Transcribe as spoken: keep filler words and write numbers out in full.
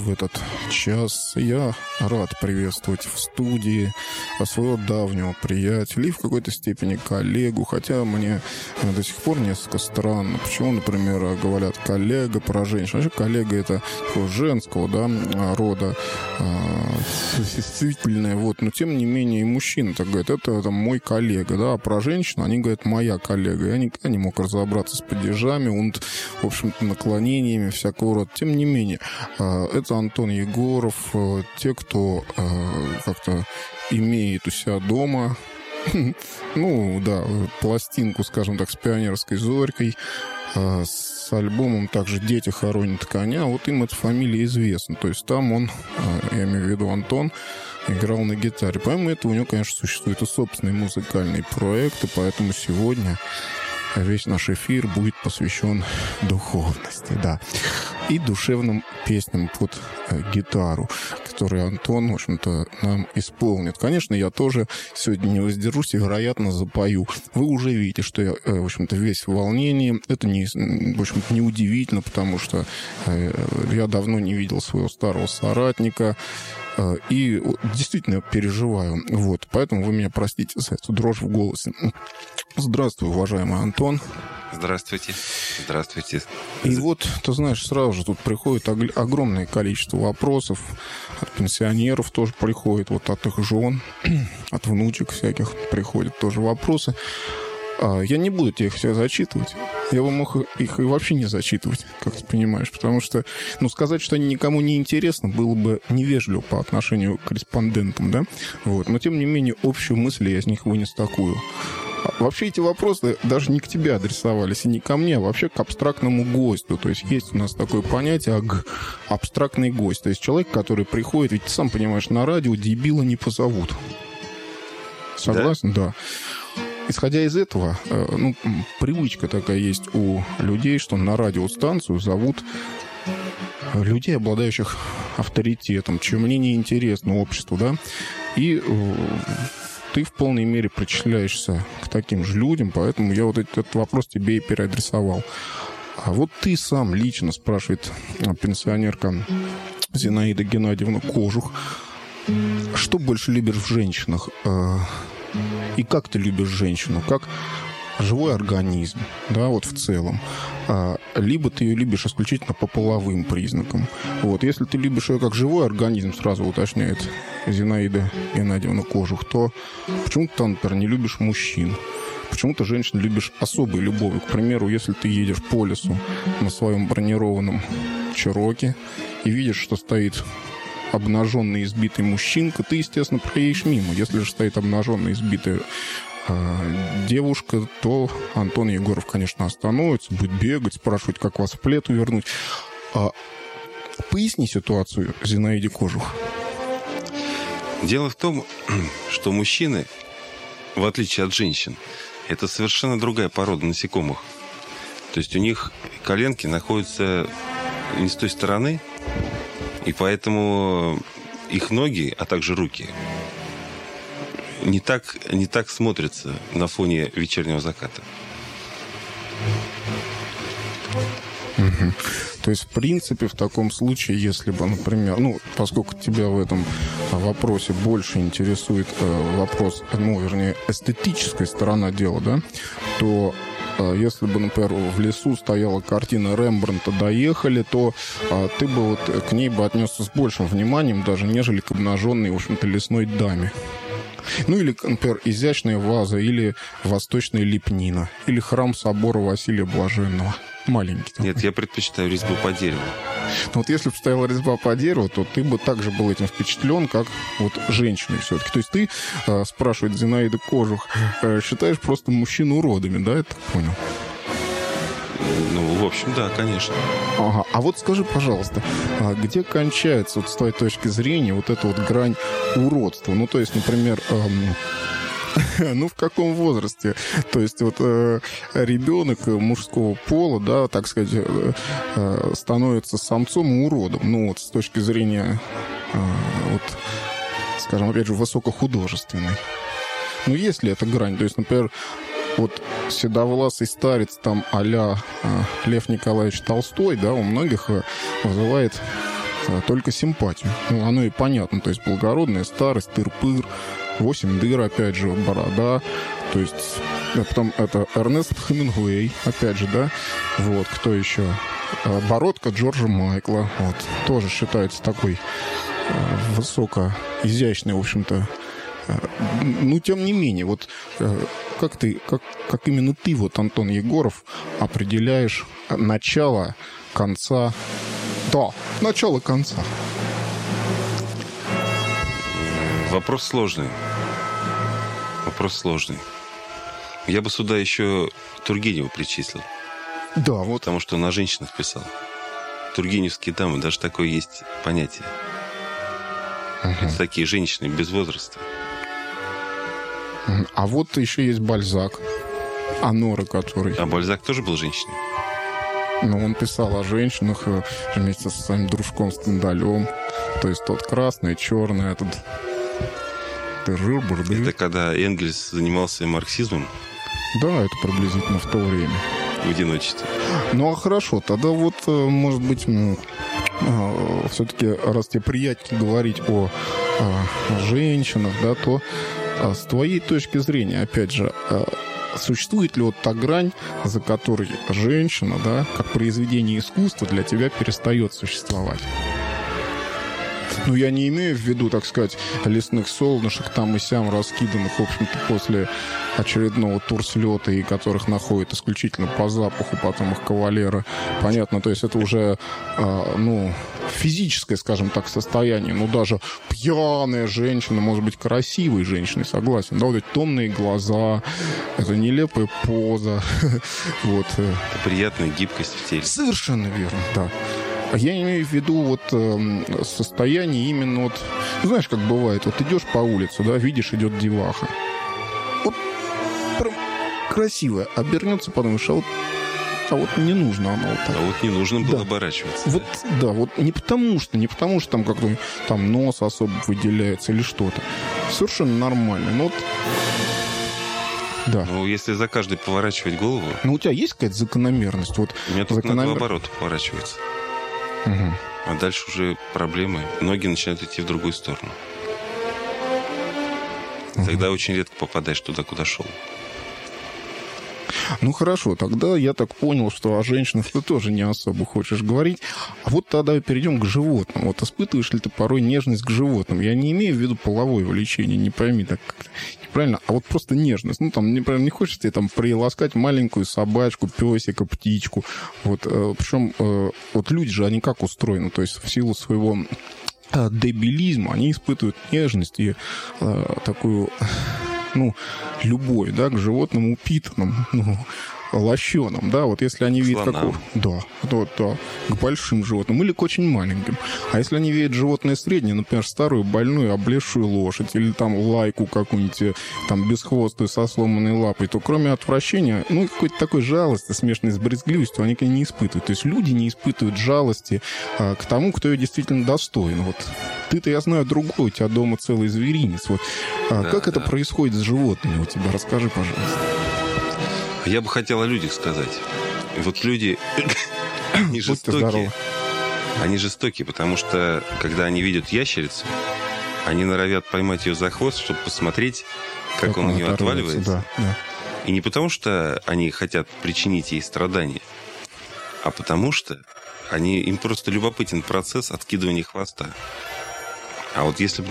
в этот час я рад приветствовать в студии своего давнего приятеля и в какой-то степени коллегу, хотя мне до сих пор несколько странно, почему, например, говорят коллега про женщин. Вообще коллега — это такого женского, да, рода, существительное, вот, но тем не менее и мужчины так говорят, это, это мой коллега, да, а про женщину они говорят моя коллега. Я никогда не мог разобраться с падежами, он, в общем-то, наклонениями всякого рода. Тем не менее, это Антон Егоров. Те, кто как-то имеет у себя дома, ну, да, пластинку, скажем так, с пионерской зорькой, с альбомом также «Дети хоронят коня», вот им эта фамилия известна. То есть там он, я имею в виду Антон, играл на гитаре. Помимо этого у него, конечно, существует и собственный музыкальный проект, и поэтому сегодня весь наш эфир будет посвящен духовности, да, и душевным песням под э, гитару, которые Антон, в общем-то, нам исполнит. Конечно, я тоже сегодня не воздержусь и, вероятно, запою. Вы уже видите, что я, э, в общем-то, весь в волнении. Это, не, в общем-то, неудивительно, потому что э, я давно не видел своего старого соратника, э, и действительно переживаю. Вот, поэтому вы меня простите за эту дрожь в голосе. Здравствуй, уважаемый Антон. Здравствуйте. Здравствуйте. И вот, ты знаешь, сразу же тут приходит огромное количество вопросов. От пенсионеров тоже приходит, вот от их жен, от внучек всяких приходят тоже вопросы. Я не буду тебе их все зачитывать. Я бы мог их и вообще не зачитывать, как ты понимаешь, потому что, ну, сказать, что они никому не интересны, было бы невежливо по отношению к респондентам, да? Вот. Но, тем не менее, общую мысль я из них вынес такую. Вообще эти вопросы даже не к тебе адресовались, и не ко мне, а вообще к абстрактному гостю. То есть есть у нас такое понятие аг, абстрактный гость. То есть человек, который приходит, ведь ты сам понимаешь, на радио дебила не позовут. Согласен? Да. Да. Исходя из этого, ну, привычка такая есть у людей, что на радиостанцию зовут людей, обладающих авторитетом, чье мнение интересно обществу, да, и ты в полной мере причисляешься к таким же людям, поэтому я вот этот вопрос тебе и переадресовал. А вот ты сам лично, спрашивает пенсионерка Зинаида Геннадьевна Кожух, что больше любишь в женщинах? И как ты любишь женщину? Как живой организм, да, вот в целом. Либо ты ее любишь исключительно по половым признакам. Вот, если ты любишь ее как живой организм, сразу уточняет Зинаида Геннадьевна Кожух, то почему ты, например, не любишь мужчин? Почему ты женщин любишь особой любовью? К примеру, если ты едешь по лесу на своем бронированном Чироки и видишь, что стоит обнаженный избитый мужчинка, ты, естественно, проедешь мимо. Если же стоит обнаженная избитая девушка, то Антон Егоров, конечно, остановится, будет бегать, спрашивать, как вас в плед увернуть. А, поясни ситуацию Зинаиде Кожух. Дело в том, что мужчины, в отличие от женщин, это совершенно другая порода насекомых. То есть у них коленки находятся не с той стороны, и поэтому их ноги, а также руки не так, не так смотрятся на фоне вечернего заката. Угу. То есть, в принципе, в таком случае, если бы, например, ну, поскольку тебя в этом вопросе больше интересует э, вопрос, ну, вернее, эстетическая сторона дела, да, то э, если бы, например, в лесу стояла картина Рембрандта «Доехали», то э, ты бы вот к ней бы отнесся с большим вниманием, даже нежели к обнаженной, в общем-то, лесной даме. Ну, или, например, изящная ваза, или восточная лепнина, или храм собора Василия Блаженного. Маленький такой. Нет, я предпочитаю резьбу по дереву. Но вот если бы стояла резьба по дереву, то ты бы также был этим впечатлен, как вот женщиной все-таки. То есть ты, э, спрашивает Зинаида Кожух, э, считаешь просто мужчин уродами, да, я так понял? Ну, в общем, да, конечно. Ага. А вот скажи, пожалуйста, а где кончается, вот с твоей точки зрения, вот эта вот грань уродства? Ну, то есть, например, эм, ну, в каком возрасте? То есть, вот э, ребенок мужского пола, да, так сказать, э, э, становится самцом и уродом. Ну, вот с точки зрения, э, вот, скажем, опять же, высокохудожественной. Ну, есть ли эта грань? То есть, например, вот седовласый старец там а-ля э, Лев Николаевич Толстой, да, у многих вызывает а, только симпатию. Ну, оно и понятно, то есть благородная старость, тыр-пыр, восемь дыр, опять же, борода, то есть, а потом это Эрнест Хемингуэй, опять же, да, вот, кто еще? А, бородка Джорджа Майкла, вот, тоже считается такой а, высоко изящный, в общем-то. Ну, тем не менее, вот как ты, как, как именно ты, вот, Антон Егоров, определяешь начало конца, да, начало конца? Вопрос сложный. Вопрос сложный. Я бы сюда еще Тургенева причислил. Да, вот. Потому что он о женщинах писал. Тургеневские дамы, даже такое есть понятие. Угу. Это такие женщины без возраста. А вот еще есть Бальзак, Анора, который... А Бальзак тоже был женщиной? Ну, он писал о женщинах вместе со своим дружком Стендалем. То есть тот красный, черный, этот... Тырыр, бурдыр. Это когда Энгельс занимался марксизмом? Да, это приблизительно в то время. В одиночестве. Ну, а хорошо, тогда вот, может быть, все-таки, раз тебе приятнее говорить о, о женщинах, да, то с твоей точки зрения, опять же, существует ли вот та грань, за которой женщина, да, как произведение искусства для тебя перестает существовать? Ну, я не имею в виду, так сказать, лесных солнышек там и сям раскиданных, в общем-то, после очередного турслета, и которых находят исключительно по запаху потом их кавалеры. Понятно, то есть это уже, э, ну, физическое, скажем так, состояние. Ну, даже пьяная женщина может быть красивой женщиной, согласен. Да, вот эти томные глаза, это нелепая поза. Вот. Это приятная гибкость в теле. Совершенно верно, да. Я имею в виду вот э, состояние именно вот... Знаешь, как бывает, вот идешь по улице, да, видишь, идет деваха. Вот прям красивая. Обернется, подумаешь, а вот, а вот не нужно она вот так. А вот не нужно было да. оборачиваться. Вот, да? да, вот не потому что, не потому что там как-то там нос особо выделяется или что-то. Совершенно нормально. Но вот... Да. Ну, если за каждой поворачивать голову... Ну, у тебя есть какая-то закономерность? Вот у меня тут закономер... на два оборота поворачивается. Угу. А дальше уже проблемы. Ноги начинают идти в другую сторону. Угу. Тогда очень редко попадаешь туда, куда шел. Ну, хорошо, тогда я так понял, что о женщинах ты тоже не особо хочешь говорить. А вот тогда перейдем к животным. Вот испытываешь ли ты порой нежность к животным? Я не имею в виду половое влечение, не пойми так неправильно, а вот просто нежность. Ну, там, например, не хочешь тебе там приласкать маленькую собачку, песика, птичку. Вот, причем вот люди же, они как устроены? То есть в силу своего дебилизма они испытывают нежность и такую... ну, любой, да, к животным упитанным, ну, лощеным, да, вот если они видят какого... Да, да, да, к большим животным или к очень маленьким. А если они видят животное среднее, например, старую, больную, облезшую лошадь или там лайку какую-нибудь, там, бесхвостую со сломанной лапой, то кроме отвращения, ну, какой-то такой жалости, смешанной с брезгливостью, они не испытывают. То есть люди не испытывают жалости а, к тому, кто ее действительно достоин. Вот ты-то, я знаю, другой, у тебя дома целый зверинец. Вот. А, да, как да. это происходит с животными у тебя? Расскажи, пожалуйста. Я бы хотел о людях сказать. Вот люди, они жестокие. Они жестокие, потому что, когда они видят ящерицу, они норовят поймать ее за хвост, чтобы посмотреть, как, как он у нее отваливается. Да, да. И не потому, что они хотят причинить ей страдания, а потому что они, им просто любопытен процесс откидывания хвоста. А вот если бы